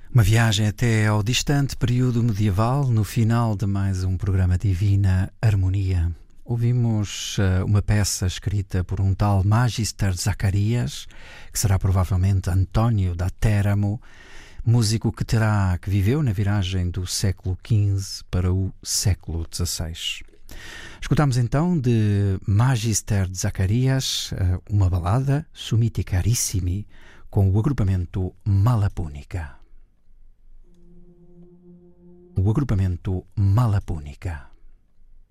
Uma viagem até ao distante período medieval, no final de mais um programa Divina Harmonia. Ouvimos uma peça escrita por um tal Magister Zacarias, que será provavelmente António da Teramo, músico que viveu na viragem do século XV para o século XVI. Escutámos então de Magister Zacarias uma balada, Sumiti Carissimi, com o agrupamento Malapúnica. O agrupamento Malapúnica.